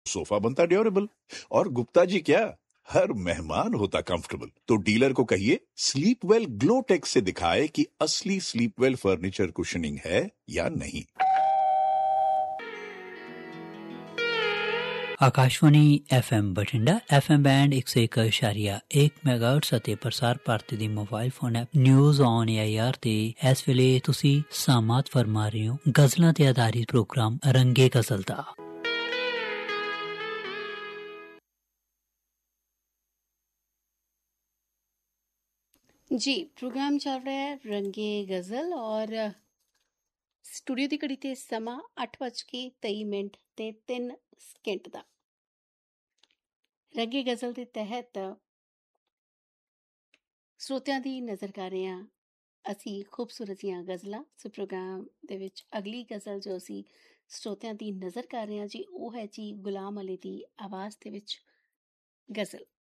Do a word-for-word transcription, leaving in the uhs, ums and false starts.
Sofa बनता durable. और गुप्ता जी क्या, हर मेहमान होता कंफर्टेबल। तो डीलर को कहिए स्लीपवेल ग्लो टेक से दिखाए कि असली स्लीपवेल फर्नीचर कुशनिंग है या नहीं। Akashvani F M Bathinda F M band ਇੱਕ ਸੌ ਇੱਕ ਇਸ਼ਾਰੀਆ ਇੱਕ ਮੈਗਾਹਰਟਜ਼ ਅਤੇ ਪ੍ਰਸਾਰ ਭਾਰਤੀ ਦੀ mobile phone app news on A R ਤੇ ਇਸ ਵੇਲੇ ਤੁਸੀਂ ਸਾਮਾਤ ਫਰਮਾ ਰਹੇ ਹੋ ਗਜ਼ਲਾਂ ਤੇ ਆਧਾਰਿਤ ਪ੍ਰੋਗਰਾਮ ਰੰਗੇ ਗਜ਼ਲ ਦਾ। जी प्रोग्राम चल रहा है रंगे गज़ल और स्टूडियो की घड़ी ते समा अठ बज के तेई मिनट ते तीन सकेंट का। रंगे गज़ल के तहत ਸਰੋਤਿਆਂ ਦੀ ਨਜ਼ਰ ਕਰ ਰਹੇ ਹਾਂ ਅਸੀਂ ਖੂਬਸੂਰਤ ਜਿਹੀਆਂ ਗਜ਼ਲਾਂ। ਸੋ ਪ੍ਰੋਗਰਾਮ ਦੇ ਵਿੱਚ ਅਗਲੀ ਗਜ਼ਲ ਜੋ ਅਸੀਂ ਸਰੋਤਿਆਂ ਦੀ ਨਜ਼ਰ ਕਰ ਰਹੇ ਹਾਂ ਜੀ ਉਹ ਹੈ ਜੀ ਗੁਲਾਮ ਅਲੀ ਦੀ ਆਵਾਜ਼ ਦੇ ਵਿੱਚ ਗਜ਼ਲ।